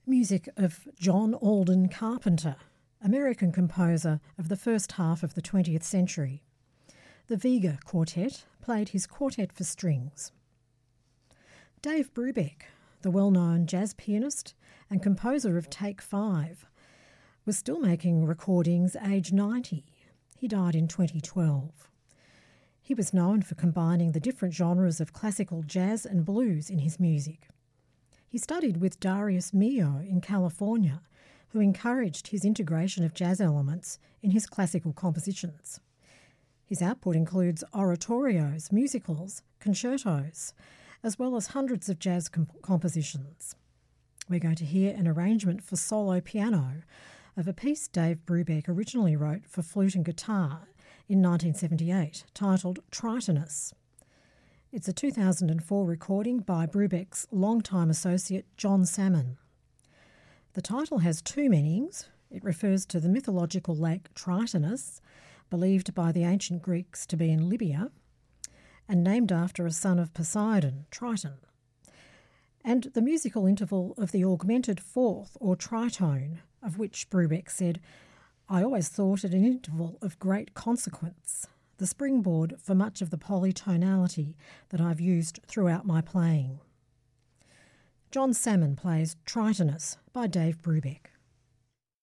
Music of John Alden Carpenter, American composer of the first half of the 20th century. The Vega Quartet played his Quartet for Strings. Dave Brubeck, the well-known jazz pianist and composer of Take 5, was still making recordings aged 90. He died in 2012. He was known for combining the different genres of classical jazz and blues in his music. He studied with Darius Milhaud in California, who encouraged his integration of jazz elements in his classical compositions. His output includes oratorios, musicals, concertos, as well as hundreds of jazz compositions. We're going to hear an arrangement for solo piano of a piece Dave Brubeck originally wrote for flute and guitar in 1978, titled Tritonus. It's a 2004 recording by Brubeck's longtime associate John Salmon. The title has two meanings. It refers to the mythological lake Tritonus, believed by the ancient Greeks to be in Libya, and named after a son of Poseidon, Triton, and the musical interval of the augmented fourth or tritone, of which Brubeck said, "I always thought it an interval of great consequence, the springboard for much of the polytonality that I've used throughout my playing." John Salmon plays Tritonus by Dave Brubeck.